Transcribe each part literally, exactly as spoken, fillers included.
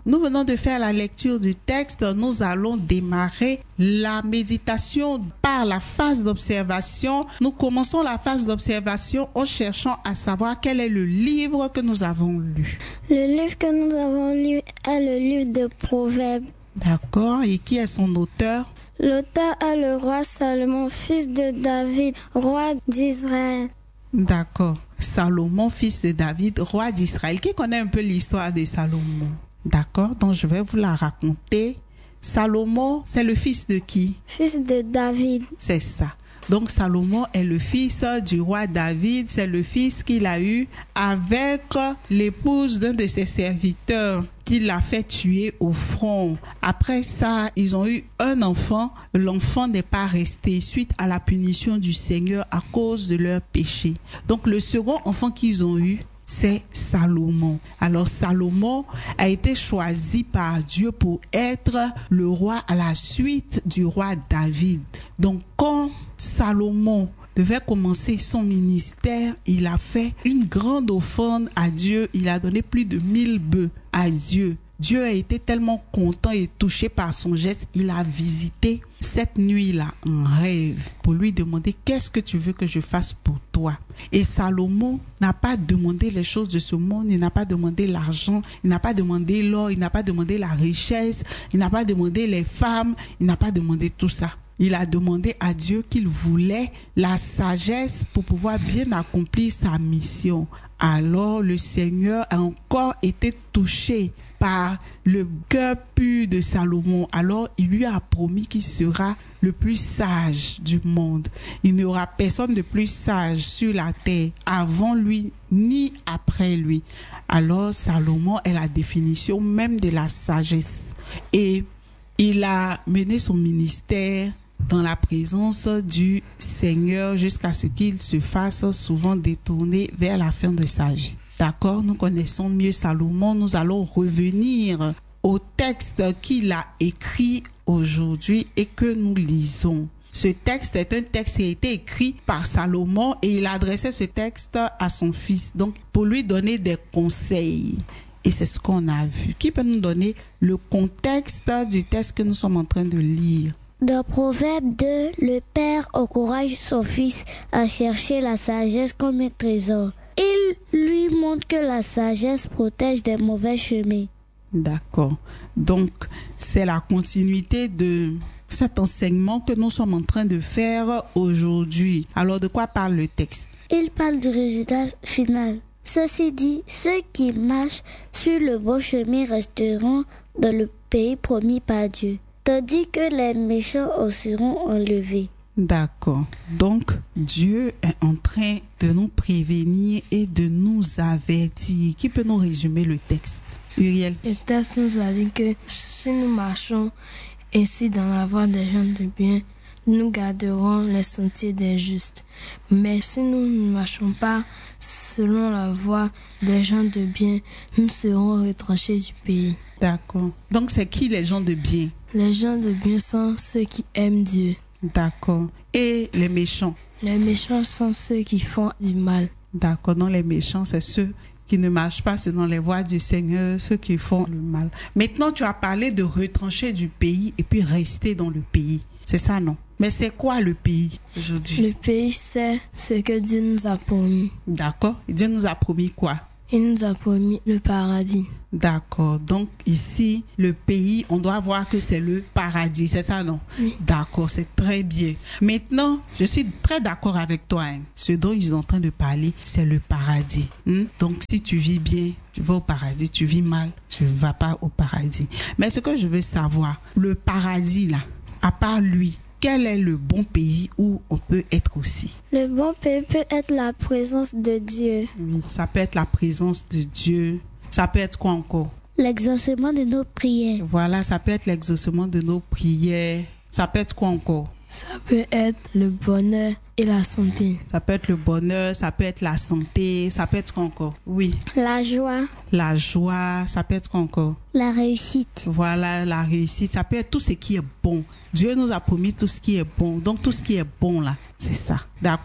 Nous venons de faire la lecture du texte. Nous allons démarrer la méditation par la phase d'observation. Nous commençons la phase d'observation en cherchant à savoir quel est le livre que nous avons lu. Le livre que nous avons lu est le livre de Proverbes. D'accord. Et qui est son auteur? L'auteur est le roi Salomon, fils de David, roi d'Israël. D'accord. Salomon, fils de David, roi d'Israël. Qui connaît un peu l'histoire de Salomon? D'accord. Donc, je vais vous la raconter. Salomon, c'est le fils de qui? Fils de David. C'est ça. Donc, Salomon est le fils du roi David. C'est le fils qu'il a eu avec l'épouse d'un de ses serviteurs qui l'a fait tuer au front. Après ça, ils ont eu un enfant. L'enfant n'est pas resté suite à la punition du Seigneur à cause de leur péché. Donc, le second enfant qu'ils ont eu, c'est Salomon. Alors Salomon a été choisi par Dieu pour être le roi à la suite du roi David. Donc quand Salomon devait commencer son ministère, il a fait une grande offrande à Dieu. Il a donné plus de mille bœufs à Dieu. Dieu a été tellement content et touché par son geste, il a visité cette nuit-là en rêve pour lui demander qu'est-ce que tu veux que je fasse pour toi. Et Salomon n'a pas demandé les choses de ce monde, il n'a pas demandé l'argent, il n'a pas demandé l'or, il n'a pas demandé la richesse, il n'a pas demandé les femmes, il n'a pas demandé tout ça. Il a demandé à Dieu qu'il voulait la sagesse pour pouvoir bien accomplir sa mission. Alors le Seigneur a encore été touché par le cœur pur de Salomon. Alors il lui a promis qu'il sera le plus sage du monde. Il n'y aura personne de plus sage sur la terre avant lui ni après lui. Alors Salomon est la définition même de la sagesse. Et il a mené son ministère dans la présence du Seigneur jusqu'à ce qu'il se fasse souvent détourner vers la fin de sa vie. D'accord, nous connaissons mieux Salomon. Nous allons revenir au texte qu'il a écrit aujourd'hui et que nous lisons. Ce texte est un texte qui a été écrit par Salomon et il adressait ce texte à son fils, donc pour lui donner des conseils. Et c'est ce qu'on a vu. Qui peut nous donner le contexte du texte que nous sommes en train de lire? Dans Proverbe deux, le père encourage son fils à chercher la sagesse comme un trésor. Il lui montre que la sagesse protège des mauvais chemins. D'accord. Donc, c'est la continuité de cet enseignement que nous sommes en train de faire aujourd'hui. Alors, de quoi parle le texte? Il parle du résultat final. Ceci dit, ceux qui marchent sur le bon chemin resteront dans le pays promis par Dieu, tandis que les méchants en seront enlevés. D'accord. Donc, Dieu est en train de nous prévenir et de nous avertir. Qui peut nous résumer le texte? Uriel. Le texte nous a dit que si nous marchons ainsi dans la voie des gens de bien, nous garderons les sentiers des justes. Mais si nous ne marchons pas selon la voie des gens de bien, nous serons retranchés du pays. D'accord. Donc, c'est qui les gens de bien? Les gens de bien sont ceux qui aiment Dieu. D'accord. Et les méchants? Les méchants sont ceux qui font du mal. D'accord. Donc, les méchants, c'est ceux qui ne marchent pas selon les voies du Seigneur, ceux qui font le mal. Maintenant, tu as parlé de retrancher du pays et puis rester dans le pays. C'est ça, non? Mais c'est quoi le pays aujourd'hui? Le pays, c'est ce que Dieu nous a promis. D'accord. Et Dieu nous a promis quoi? Il nous a promis le paradis. D'accord. Donc ici, le pays, on doit voir que c'est le paradis. C'est ça, non? Oui. D'accord, c'est très bien. Maintenant, je suis très d'accord avec toi. Hein. Ce dont ils sont en train de parler, c'est le paradis. Hein? Donc si tu vis bien, tu vas au paradis. Tu vis mal, tu ne vas pas au paradis. Mais ce que je veux savoir, le paradis là, à part lui, quel est le bon pays où on peut être aussi? Le bon pays peut être la présence de Dieu. Oui, ça peut être la présence de Dieu. Ça peut être quoi encore? L'exaucement de nos prières. Voilà, ça peut être l'exaucement de nos prières. Ça peut être quoi encore? Ça peut être le bonheur et la santé. Ça peut être le bonheur, ça peut être la santé, ça peut être quoi encore? Oui. La joie. La joie, ça peut être quoi encore? La réussite. Voilà, la réussite, ça peut être tout ce qui est bon. Dieu nous a promis tout ce qui est bon. Donc tout ce qui est bon là, c'est ça. D'accord?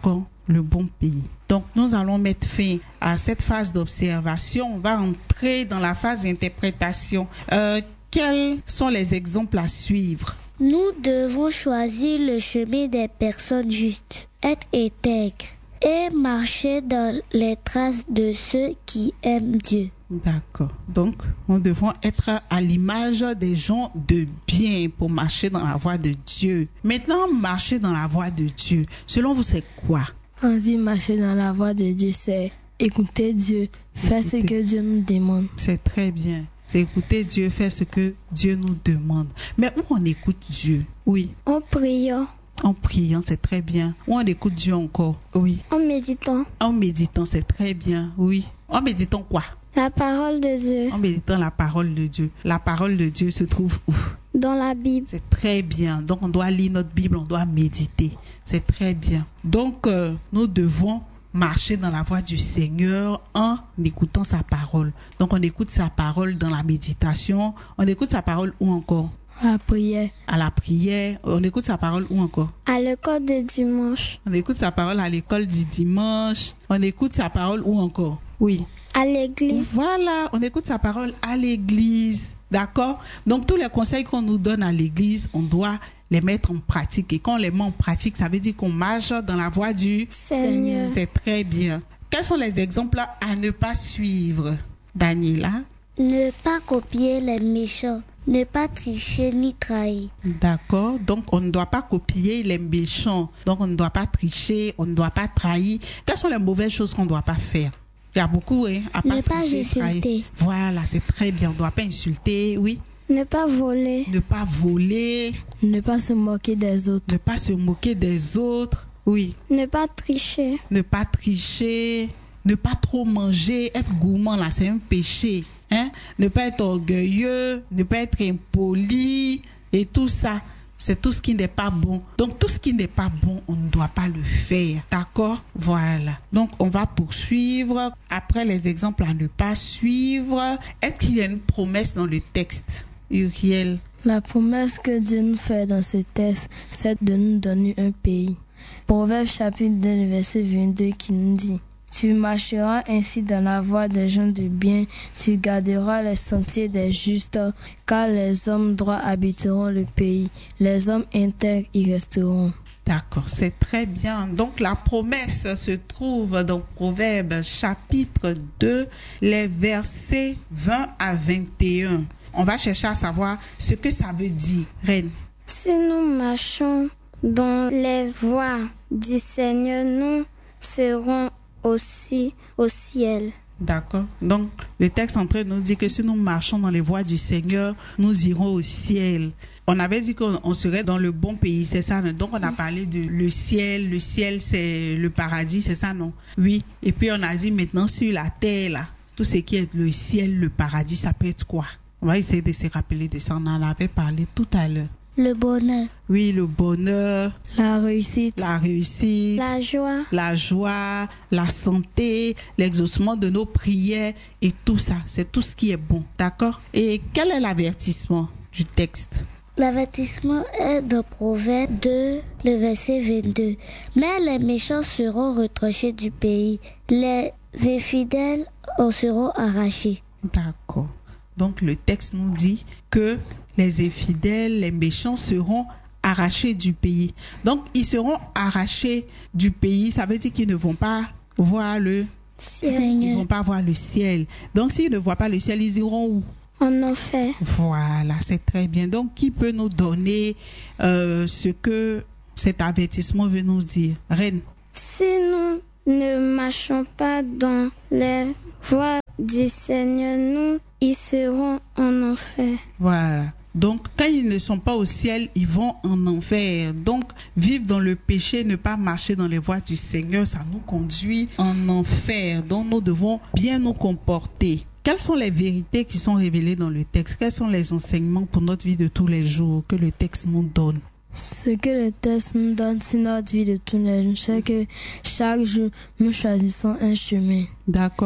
le bon pays. Donc, nous allons mettre fin à cette phase d'observation. On va entrer dans la phase d'interprétation. Euh, quels sont les exemples à suivre? Nous devons choisir le chemin des personnes justes, être intègres et marcher dans les traces de ceux qui aiment Dieu. D'accord. Donc, nous devons être à l'image des gens de bien pour marcher dans la voie de Dieu. Maintenant, marcher dans la voie de Dieu, selon vous, c'est quoi? On dit marcher dans la voie de Dieu, c'est écouter Dieu, faire ce que Dieu nous demande. C'est très bien. C'est écouter Dieu, faire ce que Dieu nous demande. Mais où on écoute Dieu? Oui. En priant. En priant, c'est très bien. Où on écoute Dieu encore? Oui. En méditant. En méditant, c'est très bien. Oui. En méditant quoi? La parole de Dieu. En méditant la parole de Dieu. La parole de Dieu se trouve où? Dans la Bible. C'est très bien. Donc, on doit lire notre Bible, on doit méditer. C'est très bien. Donc, euh, nous devons marcher dans la voie du Seigneur en écoutant sa parole. Donc, on écoute sa parole dans la méditation. On écoute sa parole où encore? À la prière. À la prière. On écoute sa parole où encore? À l'école de dimanche. On écoute sa parole à l'école du dimanche. On écoute sa parole où encore? Oui. À l'église. Voilà, on écoute sa parole à l'église. D'accord? Donc, tous les conseils qu'on nous donne à l'église, on doit les mettre en pratique. Et quand on les met en pratique, ça veut dire qu'on marche dans la voie du Seigneur. C'est très bien. Quels sont les exemples à ne pas suivre, Daniela? Ne pas copier les méchants, ne pas tricher ni trahir. D'accord. Donc, on ne doit pas copier les méchants. Donc, on ne doit pas tricher, on ne doit pas trahir. Quelles sont les mauvaises choses qu'on ne doit pas faire? Il y a beaucoup, hein, à pas Ne pas tricher, insulter. trahir. Voilà, c'est très bien. On ne doit pas insulter, oui. Ne pas voler. Ne pas voler, Ne pas se moquer des autres. ne pas se moquer des autres, oui. Ne pas tricher. Ne pas tricher, ne pas trop manger, être gourmand là, c'est un péché. Hein? Ne pas être orgueilleux, ne pas être impoli et tout ça. C'est tout ce qui n'est pas bon. Donc, tout ce qui n'est pas bon, on ne doit pas le faire. D'accord? Voilà. Donc, on va poursuivre. Après les exemples à ne pas suivre, est-ce qu'il y a une promesse dans le texte, Uriel? La promesse que Dieu nous fait dans ce texte, c'est de nous donner un pays. Proverbe chapitre deux, verset vingt-deux qui nous dit: Tu marcheras ainsi dans la voie des gens de bien, tu garderas les sentiers des justes, car les hommes droits habiteront le pays, les hommes intègres y resteront. D'accord, c'est très bien. Donc, la promesse se trouve dans Proverbe chapitre deux, les versets vingt à vingt et un. On va chercher à savoir ce que ça veut dire. Reine. Si nous marchons dans les voies du Seigneur, nous serons aussi au ciel. D'accord. Donc, le texte en train de nous dire que si nous marchons dans les voies du Seigneur, nous irons au ciel. On avait dit qu'on on serait dans le bon pays, c'est ça, non? Donc, on a parlé de le ciel. Le ciel, c'est le paradis, c'est ça, non? Oui. Et puis, on a dit maintenant sur la terre, là, tout ce qui est le ciel, le paradis, ça peut être quoi? On va essayer de se rappeler de ça. On en avait parlé tout à l'heure. Le bonheur, Oui, le bonheur, La réussite, la réussite, La joie. la joie, la santé, l'exaucement de nos prières et tout ça. C'est tout ce qui est bon. D'accord? Et quel est l'avertissement du texte? l'avertissement est dans Proverbe deux, le verset vingt-deux. Mais les méchants seront retranchés du pays, les infidèles en seront arrachés. D'accord. Donc le texte nous dit que les infidèles, les méchants seront arrachés du pays. Donc ils seront arrachés du pays, ça veut dire qu'ils ne vont pas voir le Ciel. ils vont pas voir le ciel. Donc s'ils ne voient pas le ciel, ils iront où? En enfer. Voilà, c'est très bien. Donc qui peut nous donner euh, ce que cet avertissement veut nous dire? Reine. Si nous ne marchons pas dans les voies du Seigneur, nous y serons en enfer. Voilà. Donc, quand ils ne sont pas au ciel, ils vont en enfer. Donc, vivre dans le péché, ne pas marcher dans les voies du Seigneur, ça nous conduit en enfer. Donc, nous devons bien nous comporter. Quelles sont les vérités qui sont révélées dans le texte? Quels sont les enseignements pour notre vie de tous les jours que le texte nous donne? ce que le texte nous donne, c'est notre vie de tous les jours, c'est que chaque jour, nous choisissons un chemin. D'accord.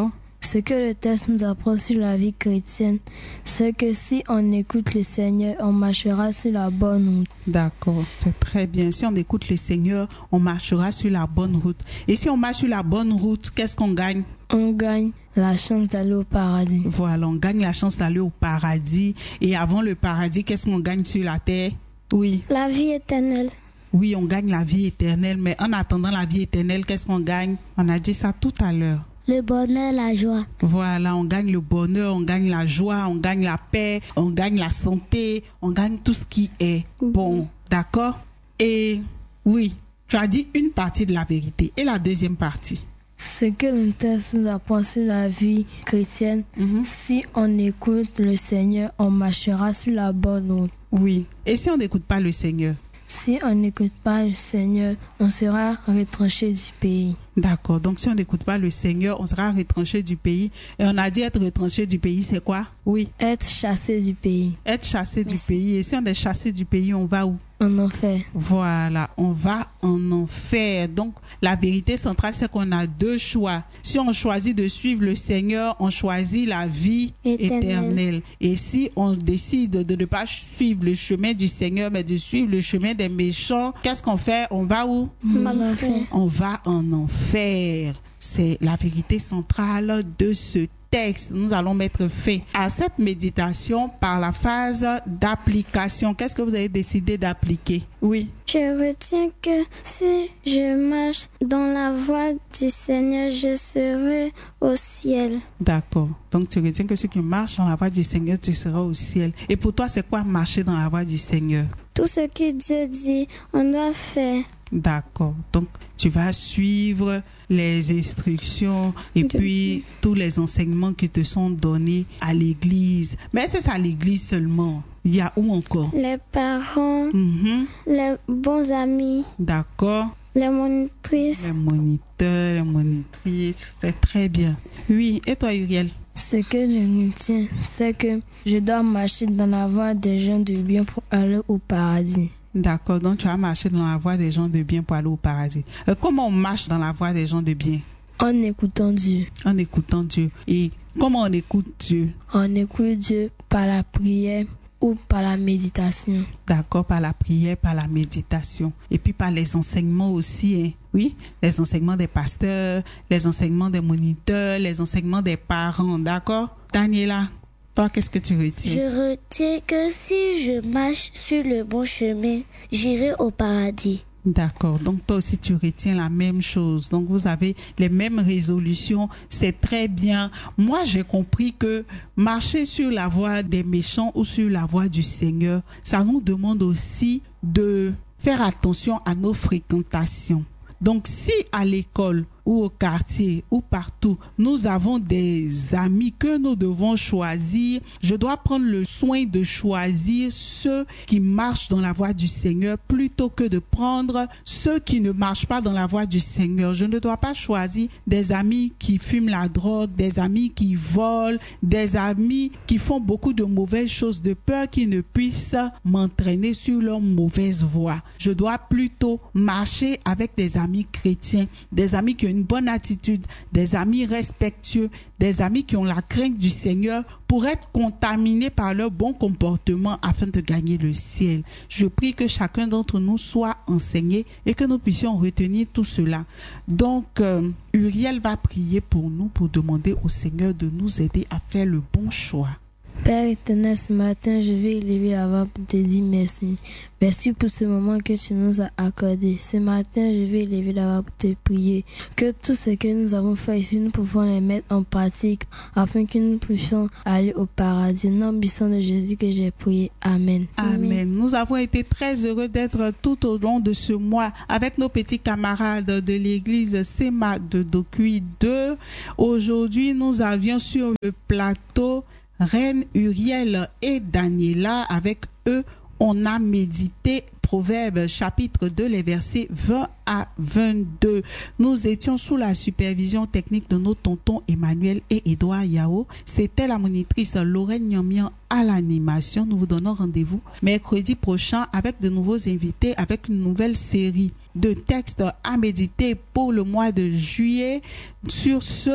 Ce que le texte nous apprend sur la vie chrétienne, c'est que si on écoute le Seigneur, on marchera sur la bonne route. D'accord, c'est très bien. Si on écoute le Seigneur, on marchera sur la bonne route. Et si on marche sur la bonne route, qu'est-ce qu'on gagne? On gagne la chance d'aller au paradis. Voilà, on gagne la chance d'aller au paradis. Et avant le paradis, qu'est-ce qu'on gagne sur la terre? Oui. La vie éternelle. Oui, on gagne la vie éternelle. Mais en attendant la vie éternelle, qu'est-ce qu'on gagne? On a dit ça tout à l'heure. Le bonheur, la joie. Voilà, on gagne le bonheur, on gagne la joie, on gagne la paix, on gagne la santé, on gagne tout ce qui est bon. D'accord? Et oui, tu as dit une partie de la vérité. Et la deuxième partie? Ce que le texte nous apprend sur la vie chrétienne, mm-hmm. si on écoute le Seigneur, on marchera sur la bonne route. Oui. Et si on n'écoute pas le Seigneur? Si on n'écoute pas le Seigneur, on sera retranché du pays. D'accord. Donc, si on n'écoute pas le Seigneur, on sera retranché du pays. Et on a dit être retranché du pays, c'est quoi? Oui. Être chassé du pays. Être chassé du pays. Et si on est chassé du pays, on va où? En enfer. Voilà, on va en enfer. Donc, la vérité centrale, c'est qu'on a deux choix. Si on choisit de suivre le Seigneur, on choisit la vie éternelle. éternelle. Et si on décide de ne pas suivre le chemin du Seigneur, mais de suivre le chemin des méchants, qu'est-ce qu'on fait? On va où? En enfer. On va en enfer. C'est la vérité centrale de ce texte. Nous allons mettre fin à cette méditation par la phase d'application. Qu'est-ce que vous avez décidé d'appliquer? Oui. Je retiens que si je marche dans la voie du Seigneur, je serai au ciel. D'accord. Donc tu retiens que si tu marches dans la voie du Seigneur, tu seras au ciel. Et pour toi, c'est quoi marcher dans la voie du Seigneur? Tout ce que Dieu dit, on doit faire. D'accord. Donc, tu vas suivre les instructions et Dieu puis Dieu. tous les enseignements qui te sont donnés à l'église. Mais c'est à l'église seulement. Il y a où encore? Les parents, Mm-hmm. les bons amis, D'accord. les monitrices. Les moniteurs, les monitrices. C'est très bien. Oui. Et toi, Uriel? Ce que je retiens, c'est que je dois marcher dans la voie des gens de bien pour aller au paradis. D'accord, donc tu vas marcher dans la voie des gens de bien pour aller au paradis. Euh, comment on marche dans la voie des gens de bien? En écoutant Dieu. En écoutant Dieu. Et comment on écoute Dieu? On écoute Dieu par la prière ou par la méditation. D'accord, par la prière, par la méditation. Et puis par les enseignements aussi, hein. Oui, les enseignements des pasteurs, les enseignements des moniteurs, les enseignements des parents. D'accord? Daniela, toi, qu'est-ce que tu retiens? Je retiens que si je marche sur le bon chemin, j'irai au paradis. D'accord. Donc, toi aussi, tu retiens la même chose. Donc, vous avez les mêmes résolutions. C'est très bien. Moi, j'ai compris que marcher sur la voie des méchants ou sur la voie du Seigneur, ça nous demande aussi de faire attention à nos fréquentations. Donc, si à l'école ou au quartier ou partout, nous avons des amis que nous devons choisir, je dois prendre le soin de choisir ceux qui marchent dans la voie du Seigneur plutôt que de prendre ceux qui ne marchent pas dans la voie du Seigneur. Je ne dois pas choisir des amis qui fument la drogue, des amis qui volent, des amis qui font beaucoup de mauvaises choses de peur qu'ils ne puissent m'entraîner sur leur mauvaise voie. Je dois plutôt marcher avec des amis chrétiens, des amis qui ont une bonne attitude, des amis respectueux, des amis qui ont la crainte du Seigneur pour être contaminés par leur bon comportement afin de gagner le ciel. Je prie que chacun d'entre nous soit enseigné et que nous puissions retenir tout cela. Donc, euh, Uriel va prier pour nous, pour demander au Seigneur de nous aider à faire le bon choix. Père éternel, ce matin, je vais élever la voix pour te dire merci. Merci pour ce moment que tu nous as accordé. Ce matin, je vais élever la voix pour te prier. Que tout ce que nous avons fait ici, nous pouvons les mettre en pratique afin que nous puissions aller au paradis. Au nom puissant de Jésus que j'ai prié. Amen. Amen. Amen. Nous avons été très heureux d'être tout au long de ce mois avec nos petits camarades de l'église S E M A de Dokuy deux. Aujourd'hui, nous avions sur le plateau Reine Uriel et Daniela. Avec eux, on a médité Proverbes chapitre deux, les versets vingt à vingt-deux. Nous étions sous la supervision technique de nos tontons Emmanuel et Edouard Yao. C'était la monitrice Lorraine Nyamian à l'animation. Nous vous donnons rendez-vous mercredi prochain avec de nouveaux invités, avec une nouvelle série de textes à méditer pour le mois de juillet. Sur ce,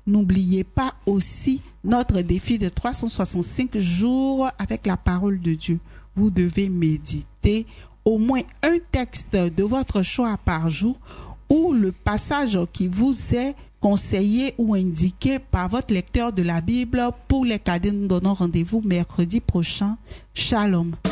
n'oubliez pas aussi notre défi de trois cent soixante-cinq jours avec la parole de Dieu. Vous devez méditer au moins un texte de votre choix par jour ou le passage qui vous est conseillé ou indiqué par votre lecteur de la Bible. Pour les cadets, nous donnons rendez-vous mercredi prochain. Shalom.